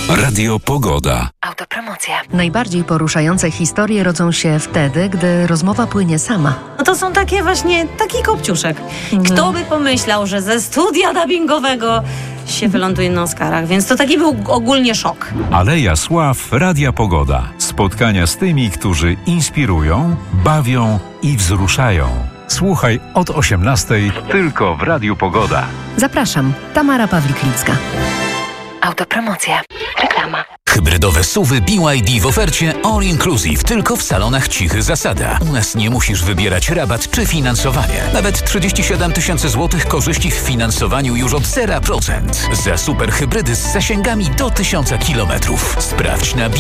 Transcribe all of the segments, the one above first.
Radio Pogoda. Autopromocja. Najbardziej poruszające historie rodzą się wtedy, gdy rozmowa płynie sama. No to są takie właśnie, taki kopciuszek. Kto by pomyślał, że ze studia dubbingowego się wyląduje na Oscarach, więc to taki był ogólnie szok. Aleja Sław, Radia Pogoda. Spotkania z tymi, którzy inspirują, bawią i wzruszają. Słuchaj od 18:00 tylko w Radiu Pogoda. Zapraszam, Tamara Pawlik-Licka. Autopromocja. Reklama. Hybrydowe SUV-y BYD w ofercie All Inclusive tylko w salonach Cichy Zasada. U nas nie musisz wybierać rabat czy finansowanie. Nawet 37 000 złotych korzyści w finansowaniu już od 0%. Za super hybrydy z zasięgami do 1000 km. Sprawdź na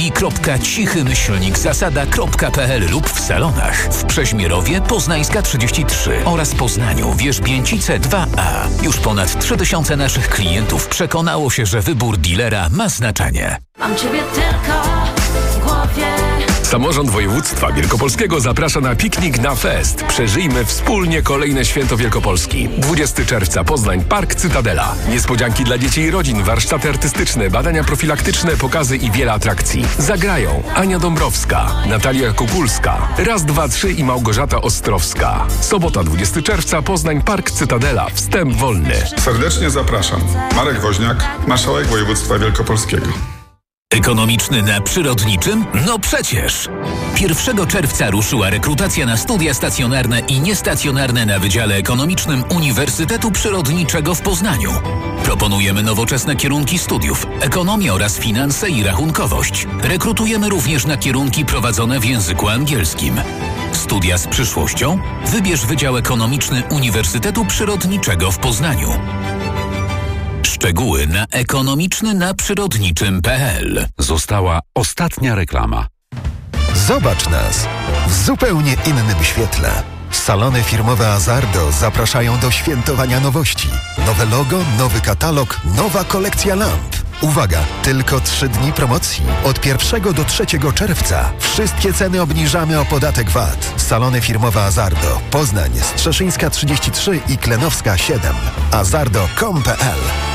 byd.cichy-zasada.pl lub w salonach. W Przeźmierowie, Poznańska 33 oraz Poznaniu, Wierzbięcice 2A. Już ponad 3000 naszych klientów przekonało się, że wybór dealera ma znaczenie. Mam ciebie tylko w głowie. Samorząd Województwa Wielkopolskiego zaprasza na piknik na fest. Przeżyjmy wspólnie kolejne święto Wielkopolski. 20 czerwca Poznań, Park Cytadela. Niespodzianki dla dzieci i rodzin, warsztaty artystyczne, badania profilaktyczne, pokazy i wiele atrakcji. Zagrają Ania Dąbrowska, Natalia Kukulska, Raz, dwa, trzy i Małgorzata Ostrowska. Sobota 20 czerwca Poznań, Park Cytadela. Wstęp wolny. Serdecznie zapraszam. Marek Woźniak, marszałek województwa wielkopolskiego. Ekonomiczny na przyrodniczym? No przecież! 1 czerwca ruszyła rekrutacja na studia stacjonarne i niestacjonarne na Wydziale Ekonomicznym Uniwersytetu Przyrodniczego w Poznaniu. Proponujemy nowoczesne kierunki studiów, ekonomię oraz finanse i rachunkowość. Rekrutujemy również na kierunki prowadzone w języku angielskim. Studia z przyszłością? Wybierz Wydział Ekonomiczny Uniwersytetu Przyrodniczego w Poznaniu. Szczegóły na ekonomiczny-na-przyrodniczym.pl. Została ostatnia reklama. Zobacz nas w zupełnie innym świetle. Salony firmowe Azardo zapraszają do świętowania nowości. Nowe logo, nowy katalog, nowa kolekcja lamp. Uwaga, tylko 3 dni promocji. Od 1 do 3 czerwca. Wszystkie ceny obniżamy o podatek VAT. Salony firmowe Azardo. Poznań, Strzeszyńska 33 i Klenowska 7. azardo.com.pl.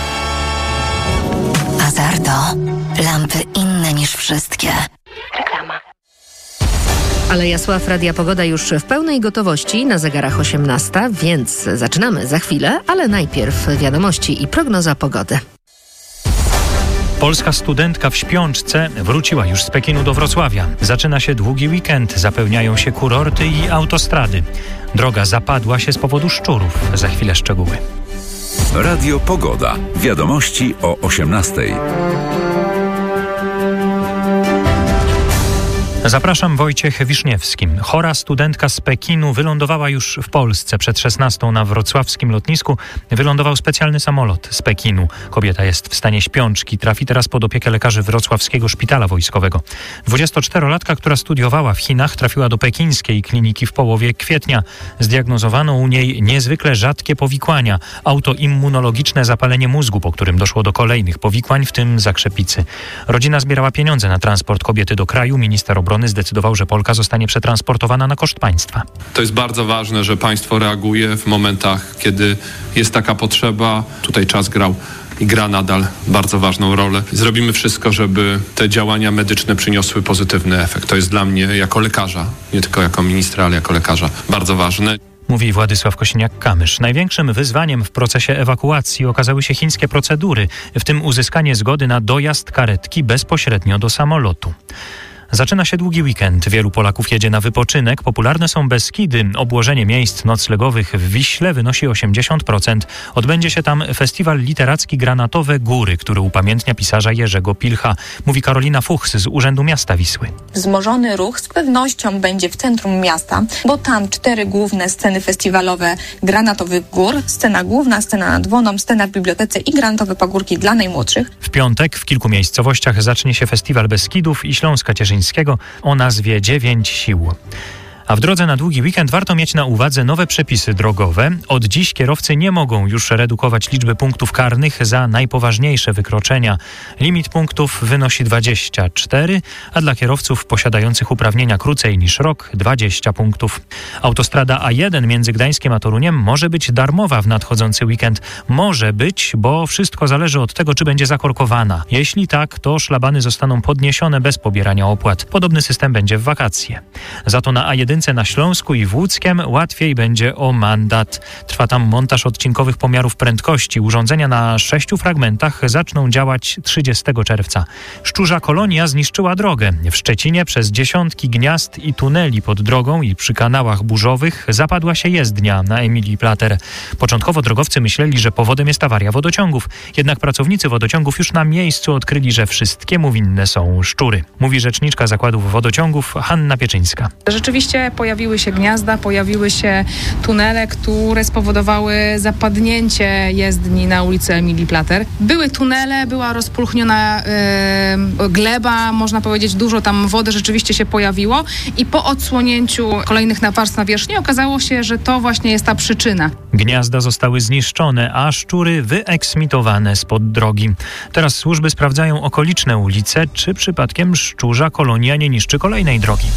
Azardo. Lampy inne niż wszystkie. Reklama. Aleja Sław, Radia Pogoda już w pełnej gotowości, na zegarach 18:00, więc zaczynamy za chwilę, ale najpierw wiadomości i prognoza pogody. Polska studentka w śpiączce wróciła już z Pekinu do Wrocławia. Zaczyna się długi weekend, zapełniają się kurorty i autostrady. Droga zapadła się z powodu szczurów. Za chwilę szczegóły. Radio Pogoda. Wiadomości o 18:00. Zapraszam, Wojciech Wiszniewski. Chora studentka z Pekinu wylądowała już w Polsce. Przed 16:00 na wrocławskim lotnisku wylądował specjalny samolot z Pekinu. Kobieta jest w stanie śpiączki. Trafi teraz pod opiekę lekarzy Wrocławskiego Szpitala Wojskowego. 24-latka, która studiowała w Chinach, trafiła do pekińskiej kliniki w połowie kwietnia. Zdiagnozowano u niej niezwykle rzadkie powikłania. Autoimmunologiczne zapalenie mózgu, po którym doszło do kolejnych powikłań, w tym zakrzepicy. Rodzina zbierała pieniądze na transport kobiety do kraju. Minister obrony zdecydował, że Polka zostanie przetransportowana na koszt państwa. To jest bardzo ważne, że państwo reaguje w momentach, kiedy jest taka potrzeba. Tutaj czas grał i gra nadal bardzo ważną rolę. Zrobimy wszystko, żeby te działania medyczne przyniosły pozytywny efekt. To jest dla mnie jako lekarza, nie tylko jako ministra, ale jako lekarza bardzo ważne. Mówi Władysław Kosiniak-Kamysz. Największym wyzwaniem w procesie ewakuacji okazały się chińskie procedury, w tym uzyskanie zgody na dojazd karetki bezpośrednio do samolotu. Zaczyna się długi weekend. Wielu Polaków jedzie na wypoczynek. Popularne są Beskidy. Obłożenie miejsc noclegowych w Wiśle wynosi 80%. Odbędzie się tam festiwal literacki Granatowe Góry, który upamiętnia pisarza Jerzego Pilcha. Mówi Karolina Fuchs z Urzędu Miasta Wisły. Wzmożony ruch z pewnością będzie w centrum miasta, bo tam 4 główne sceny festiwalowe Granatowych Gór. Scena główna, scena nad Woną, scena w bibliotece i Granatowe Pagórki dla najmłodszych. W piątek w kilku miejscowościach zacznie się festiwal Beskidów i Śląska Cieszyńskiego o nazwie 9 sił. A w drodze na długi weekend warto mieć na uwadze nowe przepisy drogowe. Od dziś kierowcy nie mogą już redukować liczby punktów karnych za najpoważniejsze wykroczenia. Limit punktów wynosi 24, a dla kierowców posiadających uprawnienia krócej niż rok 20 punktów. Autostrada A1 między Gdańskiem a Toruniem może być darmowa w nadchodzący weekend. Może być, bo wszystko zależy od tego, czy będzie zakorkowana. Jeśli tak, to szlabany zostaną podniesione bez pobierania opłat. Podobny system będzie w wakacje. Za to na A1 na Śląsku i w Łódzkiem łatwiej będzie o mandat. Trwa tam montaż odcinkowych pomiarów prędkości. Urządzenia na 6 fragmentach zaczną działać 30 czerwca. Szczurza kolonia zniszczyła drogę. W Szczecinie przez dziesiątki gniazd i tuneli pod drogą i przy kanałach burzowych zapadła się jezdnia na Emilii Plater. Początkowo drogowcy myśleli, że powodem jest awaria wodociągów. Jednak pracownicy wodociągów już na miejscu odkryli, że wszystkiemu winne są szczury. Mówi rzeczniczka zakładów wodociągów Hanna Pieczyńska. Rzeczywiście pojawiły się gniazda, pojawiły się tunele, które spowodowały zapadnięcie jezdni na ulicy Emilii Plater. Były tunele, była rozpulchniona gleba, można powiedzieć, dużo tam wody rzeczywiście się pojawiło i po odsłonięciu kolejnych warstw nawierzchni okazało się, że to właśnie jest ta przyczyna. Gniazda zostały zniszczone, a szczury wyeksmitowane spod drogi. Teraz służby sprawdzają okoliczne ulice, czy przypadkiem szczurza kolonia nie niszczy kolejnej drogi.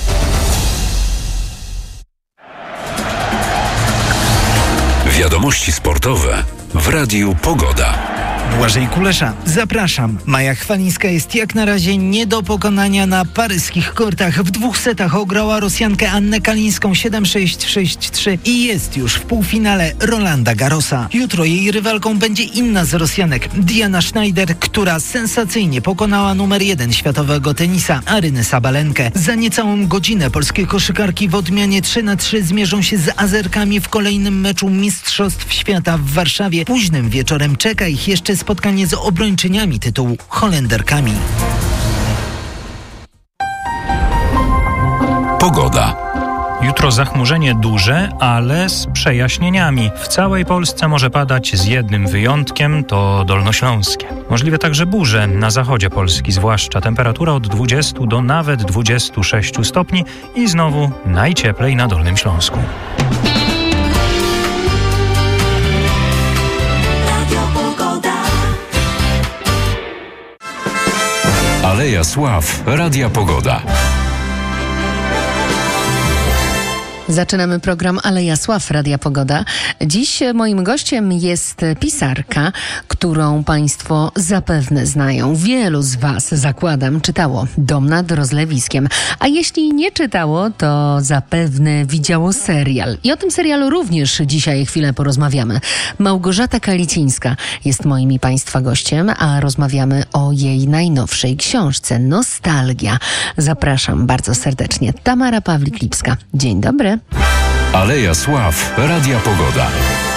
Wiadomości sportowe w Radiu Pogoda. Błażej Kulesza, zapraszam. Maja Chwalińska jest jak na razie nie do pokonania na paryskich kortach. W 2 setach ograła Rosjankę Annę Kalińską 7-6, 6-3 i jest już w półfinale Rolanda Garrosa. Jutro jej rywalką będzie inna z Rosjanek, Diana Schneider, która sensacyjnie pokonała numer 1 światowego tenisa, Arynę Sabalenkę. Za niecałą godzinę polskie koszykarki w odmianie 3-3 zmierzą się z Azerkami w kolejnym meczu Mistrzostw Świata w Warszawie. Późnym wieczorem czeka ich jeszcze spotkanie z obrończyniami tytułu, Holenderkami. Pogoda. Jutro zachmurzenie duże, ale z przejaśnieniami. W całej Polsce może padać z jednym wyjątkiem, to Dolnośląskie. Możliwe także burze na zachodzie Polski, zwłaszcza temperatura od 20 do nawet 26 stopni i znowu najcieplej na Dolnym Śląsku. Aleja Sław, Radia Pogoda. Zaczynamy program Aleja Sław, Radia Pogoda. Dziś moim gościem jest pisarka, którą Państwo zapewne znają. Wielu z Was, zakładam, czytało Dom nad Rozlewiskiem. A jeśli nie czytało, to zapewne widziało serial. I o tym serialu również dzisiaj chwilę porozmawiamy. Małgorzata Kalicińska jest moim i Państwa gościem, a rozmawiamy o jej najnowszej książce Nostalgia. Zapraszam bardzo serdecznie. Tamara Pawlik-Lipska. Dzień dobry. Aleja Sław, Radia Pogoda.